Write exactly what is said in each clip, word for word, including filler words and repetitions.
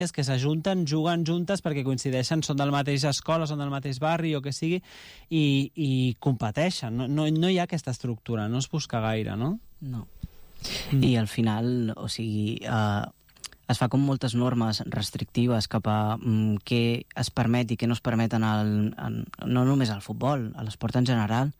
que s'ajunten, juguen juntes perquè coincideixen, són de la mateixa escola, són del mateix barri o que sigui, i, i competeixen. No, no, no hi ha aquesta estructura, no es busca gaire, no? No. Mm. I al final, o sigui, eh, es fa com moltes normes restrictives cap a mm, què es permet i què no es permet en el, en, no només al futbol, a l'esport en general,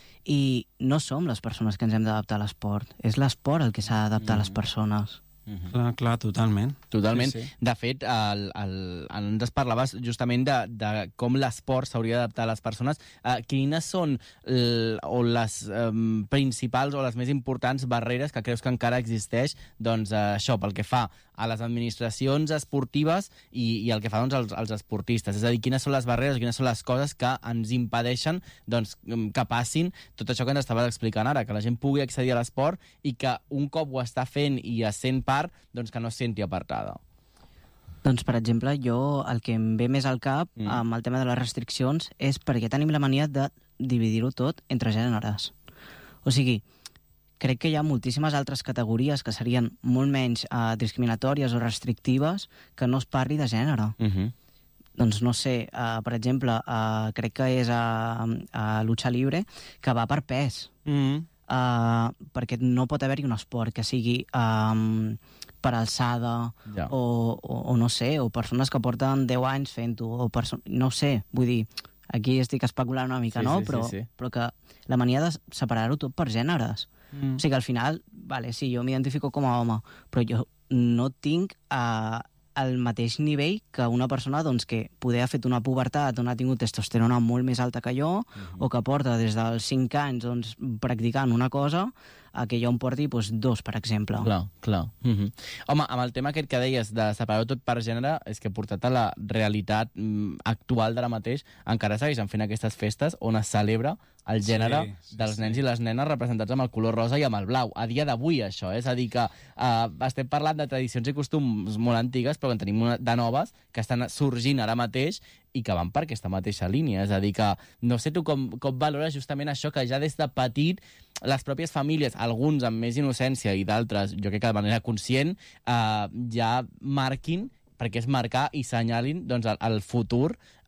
i no som les persones que ens hem d'adaptar a l'esport, és l'esport el que s'ha d'adaptar mm. a les persones. Mm-hmm. Clar, clar, totalment. Totalment. Sí, sí. De fet, el, el, ens parlaves justament de, de com l'esport s'hauria d'adaptar a les persones. Uh, quines són l, o les um, principals o les més importants barreres que creus que encara existeix, doncs, uh, això, pel que fa a les administracions esportives i, i el que fa doncs, als, als esportistes? És a dir, quines són les barreres, quines són les coses que ens impedeixen doncs, que passin tot això que ens estaves explicant ara, que la gent pugui accedir a l'esport i que un cop ho està fent i es sent part, doncs que no es senti apartada. Doncs, per exemple, jo el que em ve més al cap mm. amb el tema de les restriccions és perquè tenim la mania de dividir-ho tot entre gèneres. O sigui, crec que hi ha moltíssimes altres categories que serien molt menys eh, discriminatòries o restrictives que no es parli de gènere. Mm-hmm. Doncs no sé, uh, per exemple, uh, crec que és a, a lucha libre, que va per pes. Mm-hmm. Uh, perquè no pot haver-hi un esport que sigui um, per alçada ja. o, o, o no sé, o persones que porten deu anys fent-ho, o perso- no sé, vull dir, aquí estic especulant una mica, sí, no? Sí, però, sí, sí. però que la mania de separar-ho tot per gèneres. Mm. O sigui que al final, vale, sí, jo m'identifico com a home, però jo no tinc uh, al mateix nivell que una persona doncs, que poder ha fet una pubertat on ha tingut testosterona molt més alta que jo, mm-hmm. o que porta des dels cinc anys doncs, practicant una cosa, a que jo em porti doncs, dos, per exemple. Clar, clar. Mm-hmm. Home, amb el tema aquest que deies de separar-ho tot per gènere, és que portat a la realitat mm, actual d'ara mateix, encara segueixen fent aquestes festes on es celebra el gènere sí, sí, dels nens sí. i les nenes representats amb el color rosa i amb el blau. A dia d'avui, això, eh? És a dir, que eh, estem parlant de tradicions i costums molt antigues, però en tenim una de noves que estan sorgint ara mateix i que van per aquesta mateixa línia. És a dir, que no sé tu com, com valores justament això, que ja des de petit les pròpies famílies, alguns amb més innocència i d'altres, jo crec que de manera conscient, eh, ja marquin, perquè és marcar i senyalin doncs, el, el futur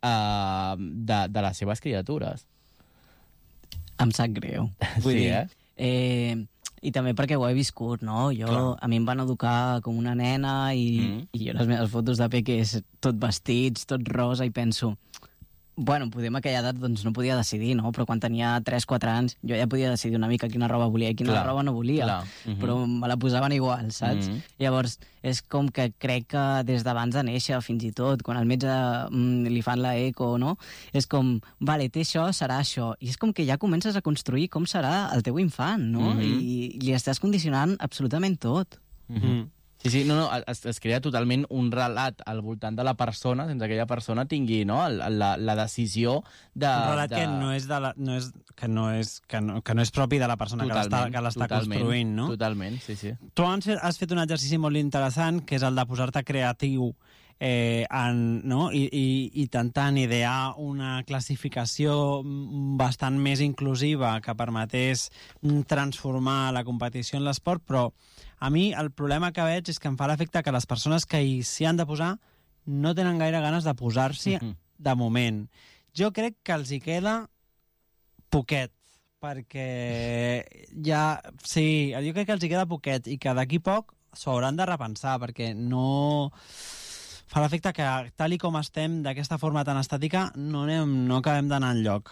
eh, de, de les seves criatures. Em sap greu. Vull sí, dir, eh? eh? I també perquè ho he viscut, no? Jo, Clar. a mi em van educar com una nena i, mm. i jo les meves fotos de peques tot vestits, tot rosa, i penso... Bueno, poder amb aquella edat doncs, no podia decidir, no? Però quan tenia tres quatre anys jo ja podia decidir una mica quina roba volia i quina Clar. roba no volia. Clar. Mm-hmm. Però me la posaven igual, saps? Mm-hmm. Llavors, és com que crec que des d'abans de néixer, fins i tot, quan al metge mm, li fan la eco, no? És com, vale, té això, serà això. I és com que ja comences a construir com serà el teu infant, no? Mm-hmm. I, i li estàs condicionant absolutament tot. Mm-hmm. Sí, sí, no, no, es, es crea totalment un relat al voltant de la persona sense que aquella persona tingui, no, la, la decisió de... Un relat de... que no és, de la, no és, que no és, que no, que no és propi de la persona totalment, que l'està construint, no? Totalment, sí, sí. Tu has fet un exercici molt interessant, que és el de posar-te creatiu eh, en, no? I, i, i intentant idear una classificació bastant més inclusiva que permetés transformar la competició en l'esport, però a mi el problema que veig és que em fa l'efecte que les persones que s'hi han de posar no tenen gaire ganes de posar-s'hi uh-huh. de moment. Jo crec que els hi queda poquet, perquè ja... Sí, jo crec que els hi queda poquet i que d'aquí poc s'ho hauran de repensar, perquè no... Fa l'efecte que, tal i com estem, d'aquesta forma tan estàtica, no, anem, no acabem d'anar enlloc.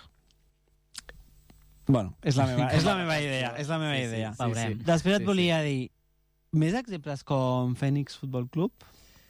Bueno, és la meva, és la meva idea, és la meva sí, idea. Sí, sí, sí. Després et sí, volia sí. dir, més exemples com Fènix Futbol Club?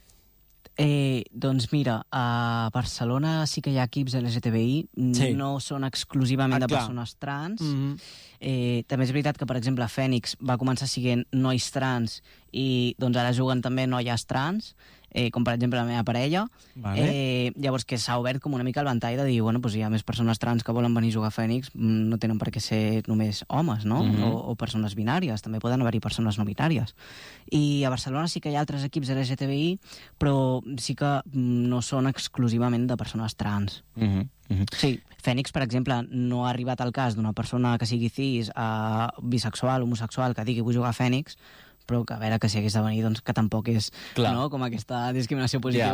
Eh, doncs mira, a Barcelona sí que hi ha equips L G T B I, sí. no són exclusivament ah, de persones trans. Mm-hmm. Eh, també és veritat que, per exemple, Fènix va començar siguent nois trans i doncs ara juguen també noies trans, eh, com per exemple la meva parella. Vale. Eh, llavors que s'ha obert com una mica el ventall de dir, bueno, doncs hi ha més persones trans que volen venir a jugar a Fènix, no tenen per què ser només homes, no? Mm-hmm. O, o persones binàries, també poden haver-hi persones no binàries. I a Barcelona sí que hi ha altres equips L G T B I, però sí que no són exclusivament de persones trans. Mm-hmm. Mm-hmm. Sí, Fènix, per exemple, no ha arribat al cas d'una persona que sigui cis, uh, bisexual, homosexual, que digui vull jugar a Fènix, però que a veure, que si hagués de venir, doncs que tampoc és, Clar. no?, com aquesta discriminació positiva,